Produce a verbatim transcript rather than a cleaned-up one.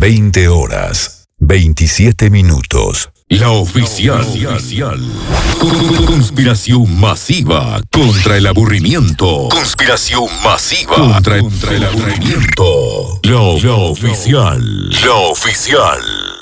veinte horas, veintisiete minutos. La oficial. oficial. Conspiración masiva contra el aburrimiento. Conspiración masiva contra, contra el aburrimiento. La, la oficial. La oficial.